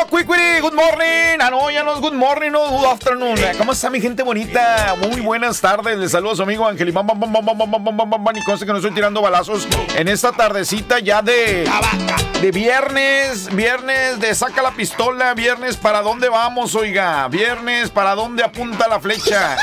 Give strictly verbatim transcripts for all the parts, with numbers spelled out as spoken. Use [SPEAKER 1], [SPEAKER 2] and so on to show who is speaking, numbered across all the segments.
[SPEAKER 1] Quiquiri, good morning. Ah, no, ya no es good morning, no, good afternoon. ¿Cómo está mi gente bonita? Muy buenas tardes. Les saludo a su amigo Ángel y bam, bam, bam, bam, bam, bam, bam, bam, bam, y conste que no estoy tirando balazos en esta tardecita ya de, de viernes, viernes de saca la pistola, viernes para dónde vamos, oiga, viernes para dónde apunta la flecha.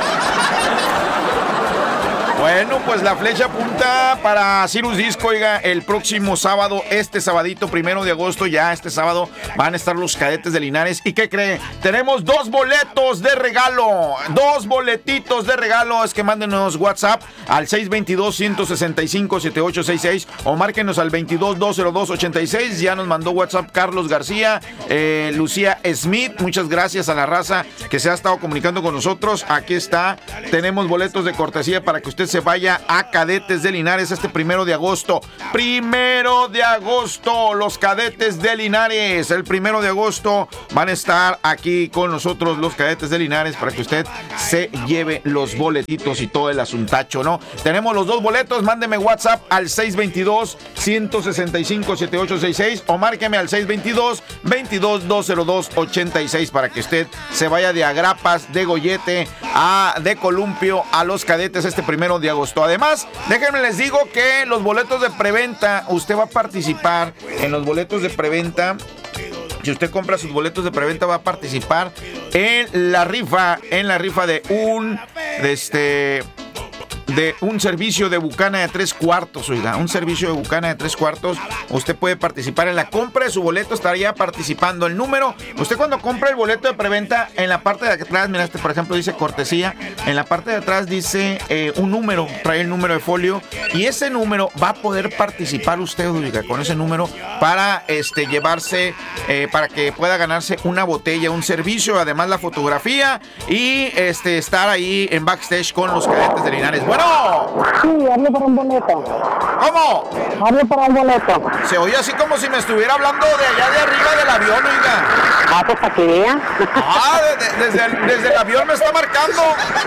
[SPEAKER 1] Bueno, pues la flecha apunta para Sirius Disco, oiga, el próximo sábado, este sabadito, primero de agosto, ya este sábado van a estar los Cadetes de Linares. ¿Y qué cree? Tenemos dos boletos de regalo, dos boletitos de regalo. Es que mándenos WhatsApp al seis dos dos, uno seis cinco, siete ocho seis seis o márquenos al veintidós, dos cero dos, ochenta y seis. Ya nos mandó WhatsApp Carlos García, eh, Lucía Smith. Muchas gracias a la raza que se ha estado comunicando con nosotros. Aquí está, tenemos boletos de cortesía para que usted se vaya a Cadetes de Linares este primero de agosto. Primero de agosto, los Cadetes de Linares. El primero de agosto van a estar aquí con nosotros los Cadetes de Linares para que usted se lleve los boletitos y todo el asuntacho, ¿no? Tenemos los dos boletos. Mándeme WhatsApp al seis dos dos, uno seis cinco, siete ocho seis seis o márqueme al seis dos dos, veintidós, dos cero dos, ochenta y seis para que usted se vaya de Agrapas, de Goyete, a de Columpio a los Cadetes este primero de agosto. Además, déjenme les digo que los boletos de preventa, usted va a participar en los boletos de preventa. Si usted compra sus boletos de preventa, va a participar en la rifa, en la rifa de un, de este... de un servicio de bucana de tres cuartos, oiga, un servicio de bucana de tres cuartos. Usted puede participar en la compra de su boleto, estaría participando. El número, usted cuando compra el boleto de preventa, en la parte de atrás, mira, este por ejemplo dice cortesía, en la parte de atrás dice eh, un número, trae el número de folio, y ese número va a poder participar usted, oiga, con ese número para este llevarse, eh, para que pueda ganarse una botella, un servicio, además la fotografía y este estar ahí en backstage con los Cadetes de Linares. Bueno,
[SPEAKER 2] sí, hablo para un boleto.
[SPEAKER 1] ¿cómo?
[SPEAKER 2] Hablo para un boleto.
[SPEAKER 1] Se oye así como si me estuviera hablando de allá de arriba del avión, oiga.
[SPEAKER 2] Ah, pues para que vea.
[SPEAKER 1] Ah, de, de, desde, el, desde el avión me está marcando.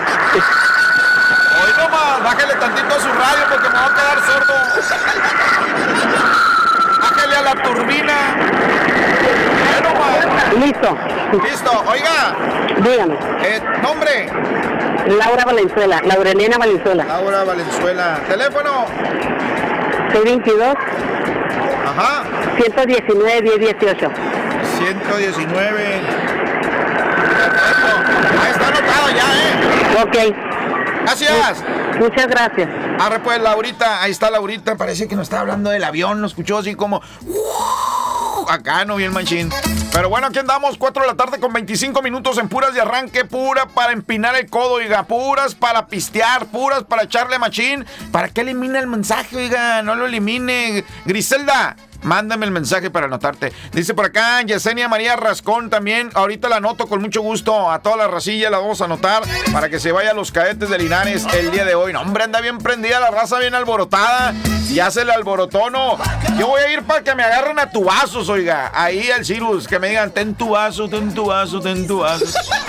[SPEAKER 1] Hoy nomás, bájale tantito a su radio porque me va a quedar sordo. Bájale a la turbina. Hoy nomás.
[SPEAKER 2] Listo.
[SPEAKER 1] Listo, oiga.
[SPEAKER 2] Dígame.
[SPEAKER 1] Eh, nombre.
[SPEAKER 2] Laura Valenzuela, Laurelena Valenzuela.
[SPEAKER 1] Laura Valenzuela. Teléfono.
[SPEAKER 2] seis dos dos,
[SPEAKER 1] Ajá.
[SPEAKER 2] ciento diecinueve, diez dieciocho.
[SPEAKER 1] ciento diecinueve. Perfecto. Ahí está anotado ya, ¿eh?
[SPEAKER 2] Ok.
[SPEAKER 1] Gracias.
[SPEAKER 2] Muchas gracias.
[SPEAKER 1] Arre pues, Laurita. Ahí está Laurita. Parece que nos está hablando del avión. Nos escuchó así como... acá, no bien machín. Pero bueno, aquí andamos, cuatro de la tarde con veinticinco minutos en puras de arranque, pura para empinar el codo, oiga, puras para pistear, puras para echarle machín. ¿Para qué elimina el mensaje, oiga? No lo elimine. Griselda, mándame el mensaje para anotarte. Dice por acá Yesenia María Rascón también. Ahorita la anoto con mucho gusto. A toda la racilla la vamos a anotar para que se vaya a los Cadetes de Linares el día de hoy. No, hombre, anda bien prendida la raza, bien alborotada. Ya se le alborotó, no. Yo voy a ir para que me agarren a tubazos, oiga. Ahí al Cirus, que me digan, ten tu vaso, ten tu vaso, ten tu vaso.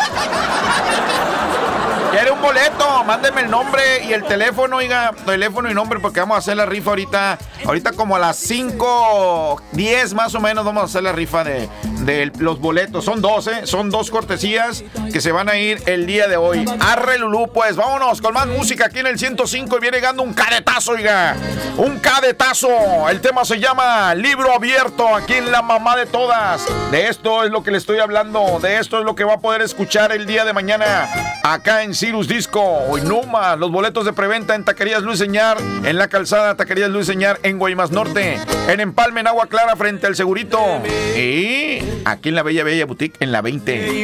[SPEAKER 1] ¿Quiere un boleto? Mándeme el nombre y el teléfono, oiga. Teléfono y nombre porque vamos a hacer la rifa ahorita. Ahorita como a las cinco diez más o menos vamos a hacer la rifa de, de los boletos. Son dos, ¿eh? Son dos cortesías que se van a ir el día de hoy. Arre Lulú, pues vámonos con más música aquí en el ciento cinco y viene llegando un cadetazo, oiga. Un cadetazo. El tema se llama Libro Abierto aquí en La Mamá de Todas. De esto es lo que le estoy hablando. De esto es lo que va a poder escuchar el día de mañana acá en Sirius Disco. Hoy no más, los boletos de preventa en Taquerías Luis Señar, en la calzada Taquerías Luis Señar, en Guaymas Norte, en Empalme, en Agua Clara, frente al Segurito, y aquí en la Bella Bella Boutique, en la veinte.